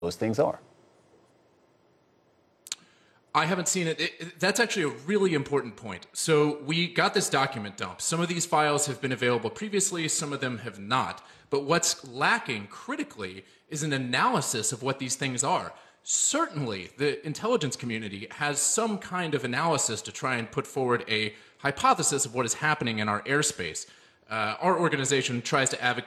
those things are. I haven't seen it. That's actually a really important point. So we got this document dump. Some of these files have been available previously, some of them have not. But what's lacking critically is an analysis of what these things are. Certainly, the intelligence community has some kind of analysis to try and put forward a hypothesis of what is happening in our airspace. Our organization tries to advocate